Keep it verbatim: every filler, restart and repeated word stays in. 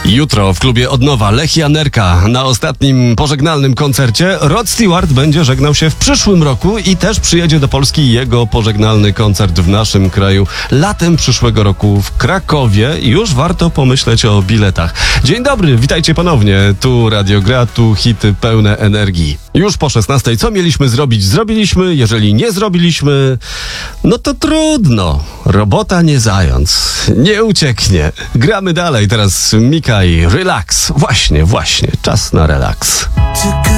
Jutro w klubie Odnowa Lech Janerka na ostatnim pożegnalnym koncercie. Rod Stewart będzie żegnał się w przyszłym roku i też przyjedzie do Polski jego pożegnalny koncert w naszym kraju latem przyszłego roku w Krakowie. Już warto pomyśleć o biletach. Dzień dobry, witajcie ponownie. Tu Radio Gra, tu hity pełne energii. Już po szesnastej. Co mieliśmy zrobić? Zrobiliśmy. Jeżeli nie zrobiliśmy, no to trudno. Robota nie zając. Nie ucieknie. Gramy dalej. Teraz Mika i Relax. Właśnie, właśnie. Czas na relaks.